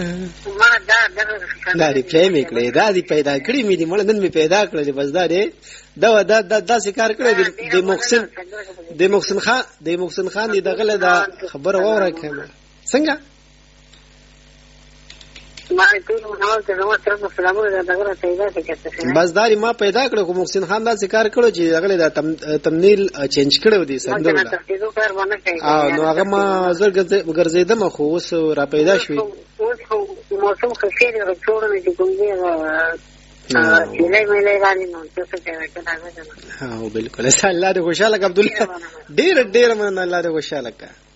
دا دی پلې مې کړې دا دی پیدا کړې مې دي مړ نن مې پیدا کړې بس دا دی دا کار کړی د محسن خان دی دغه دا خبره وره کړه څنګه بس داري ما پیدا کړو کوم محسن خان دا کار کړو چې دغه دا تمنیل چینج کړو دي سندره نو هغه ما زر ګرځیدم خو اوس را پیدا شوی اوس موسم خفير غوړنه چې کوم دی چیلې مې لري نو څه څه کوي ها بالکل الله دې خوشاله عبد الله ډېر من الله دې خوشاله کا